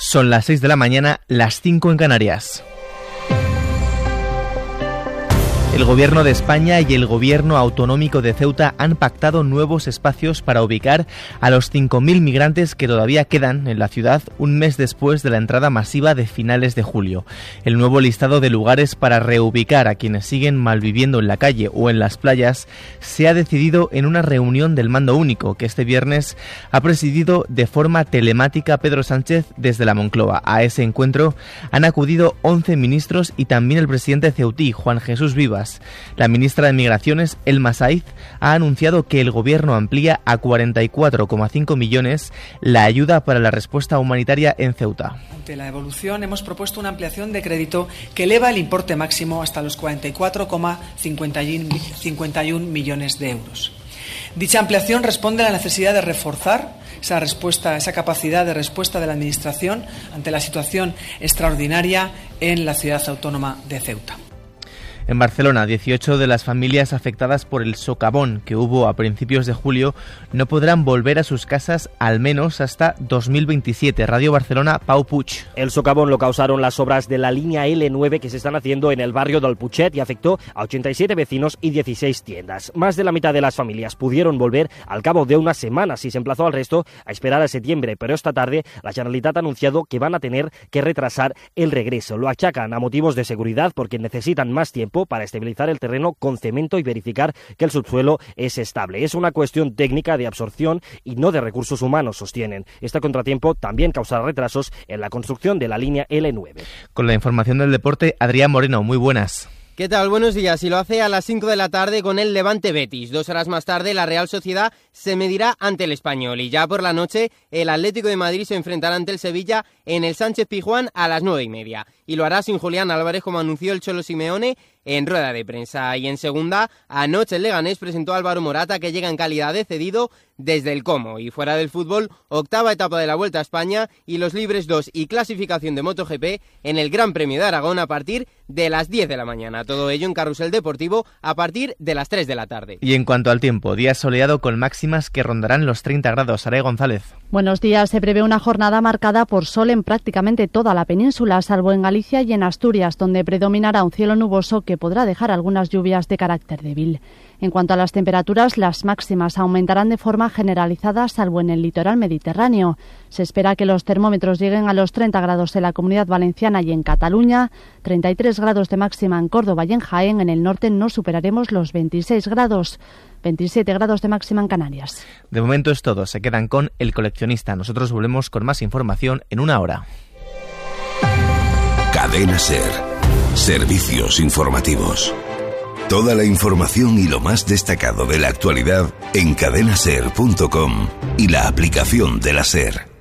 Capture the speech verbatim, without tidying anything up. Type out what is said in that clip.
Son las seis de la mañana, las cinco en Canarias. El Gobierno de España y el Gobierno autonómico de Ceuta han pactado nuevos espacios para ubicar a los cinco mil migrantes que todavía quedan en la ciudad un mes después de la entrada masiva de finales de julio. El nuevo listado de lugares para reubicar a quienes siguen malviviendo en la calle o en las playas se ha decidido en una reunión del Mando Único que este viernes ha presidido de forma telemática Pedro Sánchez desde la Moncloa. A ese encuentro han acudido once ministros y también el presidente ceutí, Juan Jesús Vivas. La ministra de Migraciones, Elma Saiz, ha anunciado que el Gobierno amplía a cuarenta y cuatro coma cinco millones la ayuda para la respuesta humanitaria en Ceuta. Ante la evolución, hemos propuesto una ampliación de crédito que eleva el importe máximo hasta los cuarenta y cuatro coma cincuenta y uno millones de euros. Dicha ampliación responde a la necesidad de reforzar esa respuesta, esa capacidad de respuesta de la Administración ante la situación extraordinaria en la ciudad autónoma de Ceuta. En Barcelona, dieciocho de las familias afectadas por el socavón que hubo a principios de julio no podrán volver a sus casas al menos hasta dos mil veintisiete. Radio Barcelona, Pau Puig. El socavón lo causaron las obras de la línea ele nueve que se están haciendo en el barrio del Putxet y afectó a ochenta y siete vecinos y dieciséis tiendas. Más de la mitad de las familias pudieron volver al cabo de unas semanas y se emplazó al resto a esperar a septiembre, pero esta tarde la Generalitat ha anunciado que van a tener que retrasar el regreso. Lo achacan a motivos de seguridad porque necesitan más tiempo para estabilizar el terreno con cemento y verificar que el subsuelo es estable. Es una cuestión técnica de absorción y no de recursos humanos, sostienen. Este contratiempo también causará retrasos en la construcción de la línea ele nueve. Con la información del deporte, Adrián Moreno, muy buenas. ¿Qué tal? Buenos días. Y lo hace a las cinco de la tarde con el Levante Betis. Dos horas más tarde, la Real Sociedad se medirá ante el Español. Y ya por la noche, el Atlético de Madrid se enfrentará ante el Sevilla en el Sánchez Pizjuán a las nueve y media. Y lo hará sin Julián Álvarez, como anunció el Cholo Simeone en rueda de prensa. Y en segunda, anoche el Leganés presentó a Álvaro Morata, que llega en calidad de cedido desde el Como. Y fuera del fútbol, octava etapa de la Vuelta a España y los Libres dos y clasificación de MotoGP en el Gran Premio de Aragón a partir de las diez de la mañana. Todo ello en Carrusel Deportivo a partir de las tres de la tarde. Y en cuanto al tiempo, día soleado con máximas que rondarán los treinta grados. Saray González. Buenos días. Se prevé una jornada marcada por sol en prácticamente toda la península, salvo en Galicia y en Asturias, donde predominará un cielo nuboso que podrá dejar algunas lluvias de carácter débil. En cuanto a las temperaturas, las máximas aumentarán de forma generalizada, salvo en el litoral mediterráneo. Se espera que los termómetros lleguen a los treinta grados en la Comunidad Valenciana y en Cataluña, treinta y tres grados de máxima en Córdoba y en Jaén. En el norte no superaremos los veintiséis grados, veintisiete grados de máxima en Canarias. De momento es todo. Se quedan con El Coleccionista. Nosotros volvemos con más información en una hora. Cadena SER. Servicios informativos. Toda la información y lo más destacado de la actualidad en cadena ser punto com y la aplicación de la SER.